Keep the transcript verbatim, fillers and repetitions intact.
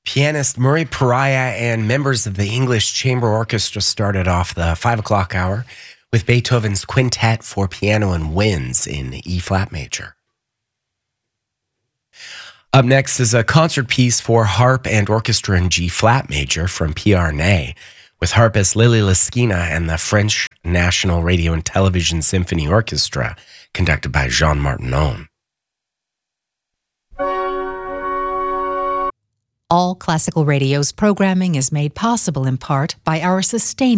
Pianist Murray Pariah and members of the English Chamber Orchestra started off the five o'clock hour with Beethoven's Quintet for Piano and Winds in E-flat major. Up next is a concert piece for harp and orchestra in G-flat major from Pierre Ney, with harpist Lily Liskina and the French National Radio and Television Symphony Orchestra, conducted by Jean Martinon. All Classical Radio's programming is made possible in part by our sustained